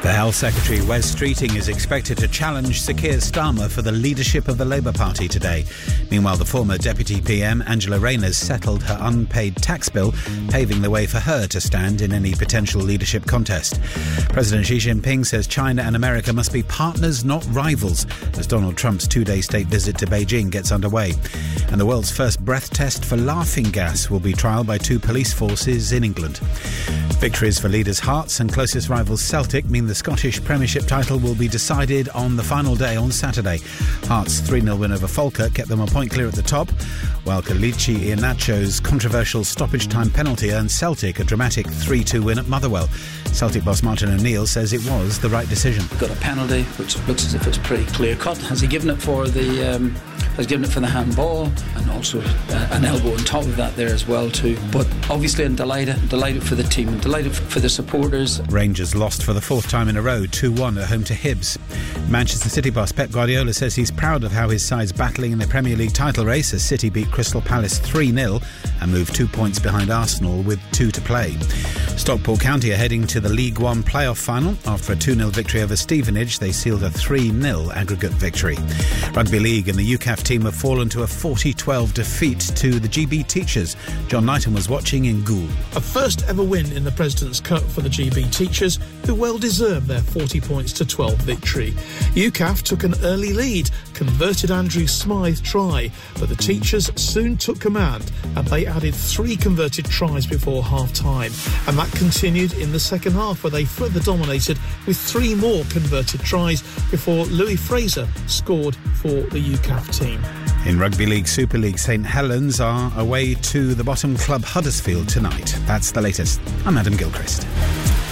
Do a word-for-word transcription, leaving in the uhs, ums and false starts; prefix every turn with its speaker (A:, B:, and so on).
A: The Health Secretary, Wes Streeting, is expected to challenge Sir Keir Starmer for the leadership of the Labour Party today. Meanwhile, the former Deputy P M, Angela Rayner, settled her unpaid tax bill, paving the way for her to stand in any potential leadership contest. President Xi Jinping says China and America must be partners, not rivals, as Donald Trump's two-day state visit to Beijing gets underway. And the world's first breath test for laughing gas will be trialled by two police forces in England. Victories for leaders Hearts and closest rivals Celtic mean the Scottish Premiership title will be decided on the final day on Saturday. Hearts' three nil win over Falkirk kept them a point clear at the top, while Kelechi Iheanacho's controversial stoppage time penalty earned Celtic a dramatic three two win at Motherwell. Celtic boss Martin O'Neill says it was the right decision.
B: Got a penalty which looks as if it's pretty clear cut. Has he given it for the um, has given it for the handball, and also uh, an elbow on top of that there as well too. But obviously I'm delighted, delighted for the team, and delighted for the supporters.
A: Rangers lost for the fourth time in a row, two one at home to Hibs. Manchester City boss Pep Guardiola says he's proud of how his side's battling in the Premier League title race as City beat Crystal Palace three nil and moved two points behind Arsenal with two to play. Stockport County are heading to the League One playoff final. After a two nil victory over Stevenage, they sealed a three nil aggregate victory. Rugby League and the U C A F team have fallen to a forty twelve defeat to the G B Teachers. John Knighton was watching in Goole.
C: A first ever win in the President's Cup for the G B Teachers, who well deserved their forty points to twelve victory. U C A F took an early lead, converted Andrew Smythe try, but the Teachers soon took command and they added three converted tries before half-time. And that continued in the second half, where they further dominated with three more converted tries before Louis Fraser scored for the U C A F team.
A: In Rugby League Super League, St Helens are away to the bottom club Huddersfield tonight. That's the latest. I'm Adam Gilchrist.